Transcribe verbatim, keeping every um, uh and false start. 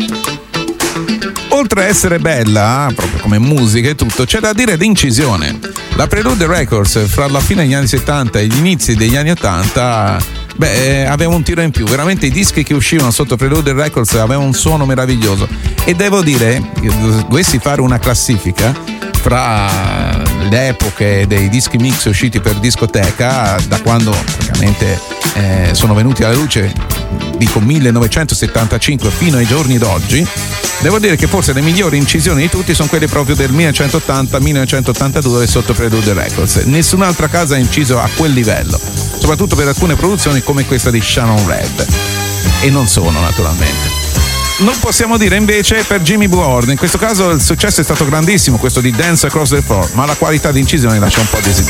Oltre a essere bella, proprio come musica e tutto, c'è da dire l'incisione. La Prelude Records, fra la fine degli anni settanta e gli inizi degli anni ottanta, beh, aveva un tiro in più. Veramente i dischi che uscivano sotto Prelude Records avevano un suono meraviglioso. E devo dire, dovessi fare una classifica fra le epoche dei dischi mix usciti per discoteca, da quando praticamente eh, sono venuti alla luce, dico millenovecentosettantacinque fino ai giorni d'oggi, devo dire che forse le migliori incisioni di tutti sono quelle proprio del millenovecentottanta millenovecentottantadue sotto Prelude Records. Nessun'altra casa ha inciso a quel livello, soprattutto per alcune produzioni come questa di Shannon Red, e non sono naturalmente. Non possiamo dire invece per Jimmy Ward. In questo caso il successo è stato grandissimo, questo di Dance Across the Floor, ma la qualità di incisione lascia un po' a desiderare.